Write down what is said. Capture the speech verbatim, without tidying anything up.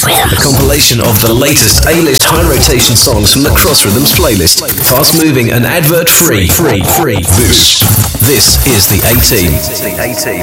A compilation of the latest A-list high rotation songs from the Cross Rhythms playlist. Fast moving and advert free. Free. Free. This. This is the A-Team.